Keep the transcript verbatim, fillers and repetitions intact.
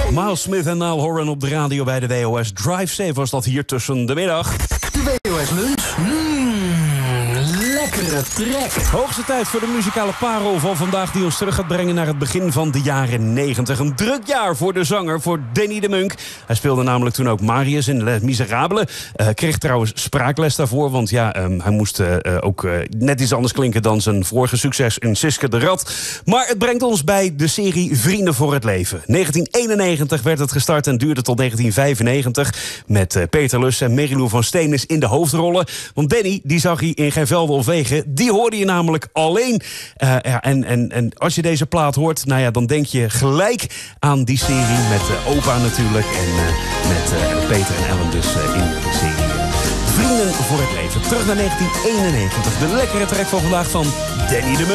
Miles Smith en Niall Horan op de radio bij de W O S. Drive Safe was dat hier tussen de middag. De W O S lunch. Mmm, lekkere trek. Hoogste tijd voor de muzikale parel van vandaag die ons terug gaat brengen naar het begin van de jaren negentig. Een druk jaar voor de zanger, voor Danny de Munk. Hij speelde namelijk toen ook Marius in Les Miserables. Uh, kreeg trouwens spraakles daarvoor, want ja, um, hij moest uh, ook uh, net iets anders klinken dan zijn vorige succes in Siske de Rat. Maar het brengt ons bij de serie Vrienden voor het Leven. negentien eenennegentig werd het gestart en duurde tot negentien vijfennegentig... met uh, Peter Lus en Merilou van Steenis in de hoofdrollen. Want Danny, die zag hij in geen velden of wegen. Die hoorde je namelijk alleen. Uh, ja, en, en, en als je deze plaat hoort, nou ja, dan denk je gelijk aan die serie met uh, opa natuurlijk. En uh, met uh, Peter en Ellen dus uh, in de serie Vrienden voor het Leven. Terug naar negentien eenennegentig. De lekkere track van vandaag van Danny de Munk.